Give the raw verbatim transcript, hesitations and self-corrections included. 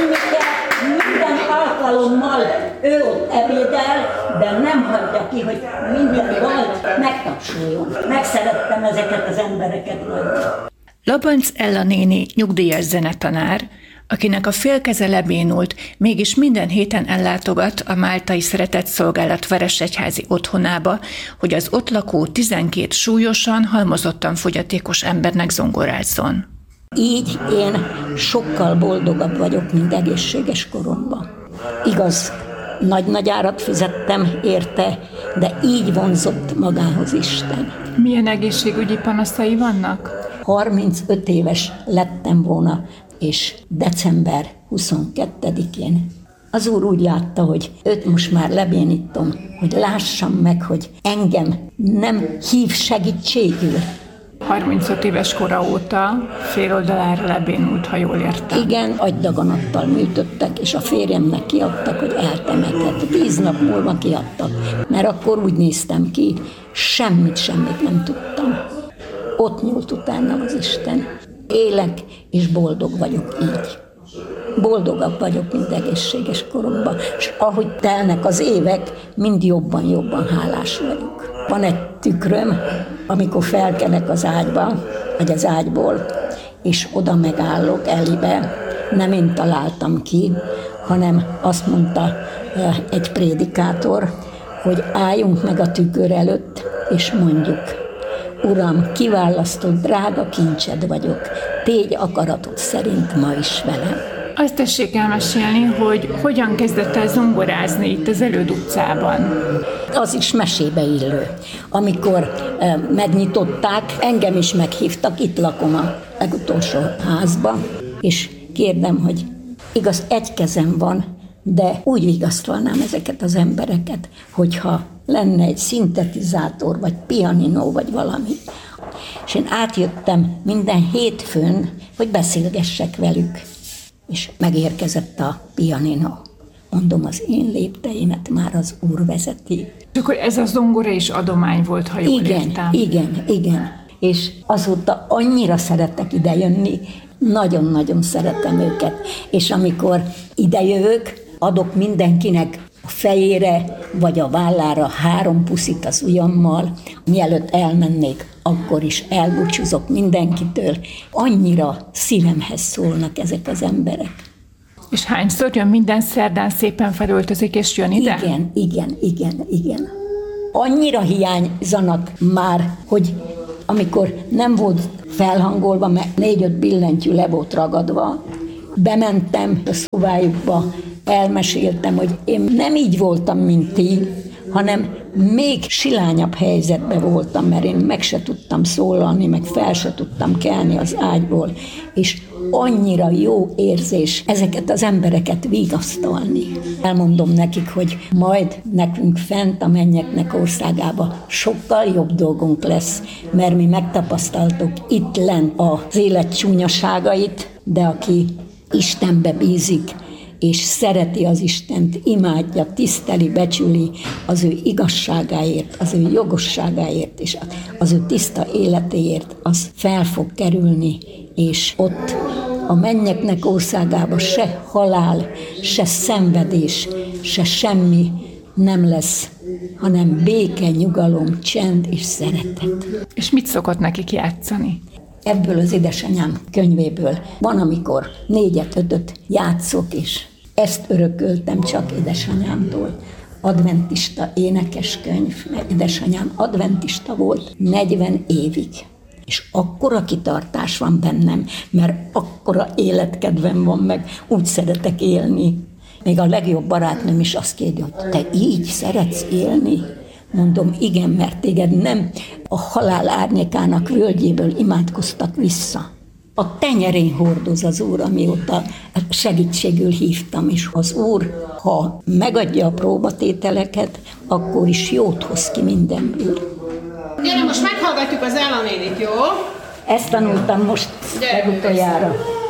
Ennike minden alkalommal ő ott ebédel, de nem hagyja ki, hogy minden volt, megtapsoljon. Megszerettem ezeket az embereket nagyon. Labanc Ella néni nyugdíjas zenetanár, akinek a félkeze lebénult, mégis minden héten ellátogat a Máltai Szeretetszolgálat veresegyházi otthonába, hogy az ott lakó tizenkét súlyosan, halmozottan fogyatékos embernek zongorázzon. Így én sokkal boldogabb vagyok, mint egészséges koromban. Igaz, nagy-nagy árat fizettem érte, de így vonzott magához Isten. Milyen egészségügyi panaszai vannak? harmincöt éves lettem volna, és december huszonkettedikén az Úr úgy látta, hogy őt most már lebénítom, hogy lássam meg, hogy engem nem hív segítségül. harmincöt éves kora óta fél oldalára lebénult, ha jól értem. Igen, agydaganattal műtöttek, és a férjemnek kiadtak, hogy eltemetett. Tíz nap múlva kiadtak, mert akkor úgy néztem ki, semmit, semmit nem tudtam. Ott nyúlt utána az Isten. Élek, és boldog vagyok így. Boldogabb vagyok, mint egészséges koromban. És ahogy telnek az évek, mind jobban-jobban hálás vagyok. Van egy tükröm, amikor felkelek az ágyba, vagy az ágyból, és oda megállok Elibe. Nem én találtam ki, hanem azt mondta egy prédikátor, hogy álljunk meg a tükör előtt, és mondjuk: Uram, kiválasztott drága kincsed vagyok, tégy akaratod szerint ma is velem. Azt tessék elmesélni, hogy hogyan kezdett el zongorázni itt az Előd utcában. Az is mesébe illő. Amikor e, megnyitották, engem is meghívtak, itt lakom a legutolsó házban, és kérdem, hogy igaz, egy kezem van, de úgy vigasztalnám ezeket az embereket, hogyha lenne egy szintetizátor, vagy pianino, vagy valami. És én átjöttem minden hétfőn, hogy beszélgessek velük. És megérkezett a pianino. Mondom, az én lépteimet már az Úr vezeti. És akkor ez a zongora is adomány volt, ha jól igen, értem. Igen, igen. És azóta annyira szeretek idejönni, nagyon-nagyon szeretem őket. És amikor idejövök, adok mindenkinek a fejére vagy a vállára három puszit az ujjammal, mielőtt elmennék, akkor is elbúcsúzok mindenkitől. Annyira szívemhez szólnak ezek az emberek. És hányszor jön minden szerdán, szépen felöltözik és jön ide? Igen, igen, igen, igen. Annyira hiányzanak már, hogy amikor nem volt felhangolva, mert négy-öt billentyű le volt ragadva, bementem a szobájukba, elmeséltem, hogy én nem így voltam, mint ti, hanem még silányabb helyzetben voltam, mert én meg se tudtam szólalni, meg fel se tudtam kelni az ágyból, és annyira jó érzés ezeket az embereket vigasztalni. Elmondom nekik, hogy majd nekünk fent a mennyeknek országába sokkal jobb dolgunk lesz, mert mi megtapasztaltuk itt lent az élet csúnyaságait, de aki Istenbe bízik, és szereti az Istent, imádja, tiszteli, becsüli az ő igazságáért, az ő jogosságáért, és az ő tiszta életéért, az fel fog kerülni, és ott a mennyeknek országába se halál, se szenvedés, se semmi nem lesz, hanem béke, nyugalom, csend és szeretet. És mit szokott nekik játszani? Ebből az édesanyám könyvéből van, amikor négyet, ötöt játszok, és ezt örököltem csak édesanyámtól. Adventista énekeskönyv, mert édesanyám adventista volt negyven évig. És akkora kitartás van bennem, mert akkora életkedvem van, meg úgy szeretek élni. Még a legjobb barátnőm is azt kérdi, hogy te így szeretsz élni? Mondom, igen, mert téged nem a halál árnyékának völgyéből imádkoztak vissza. A tenyerén hordoz az Úr, amióta segítségül hívtam, és az Úr, ha megadja a próbatételeket, akkor is jót hoz ki mindenből. Gyere, most meghallgatjuk az Ella nénit, jó? Ezt tanultam most legutoljára.